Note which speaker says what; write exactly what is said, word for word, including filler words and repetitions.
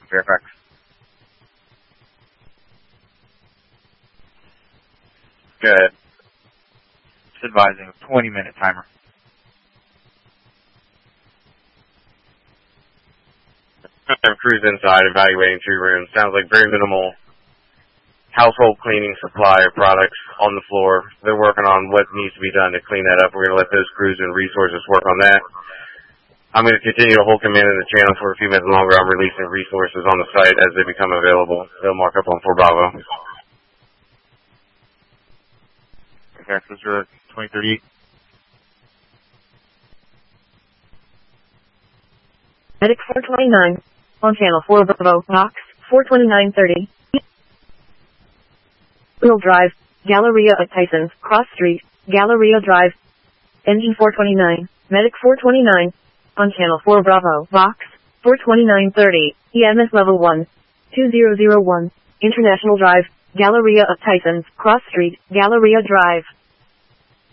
Speaker 1: Fairfax. Go ahead. Just advising a twenty minute timer.
Speaker 2: Crews inside evaluating three rooms. Sounds like very minimal household cleaning supply of products on the floor. They're working on what needs to be done to clean that up. We're going to let those crews and resources work on that. I'm going to continue to hold command in the channel for a few minutes longer. I'm releasing resources on the site as they become available. They'll mark up on four Bravo.
Speaker 1: Okay, so it's uh, twenty thirty-eight.
Speaker 3: Medic four twenty-nine. On channel four Bravo, Knox, four twenty-nine thirty. Wheel Drive, Galleria at Tysons, Cross Street, Galleria Drive. Engine four twenty-nine. Medic four twenty-nine. On channel four Bravo, Vox, four twenty-nine thirty. E M S level one. two thousand one. International Drive, Galleria of Tysons, Cross Street, Galleria Drive.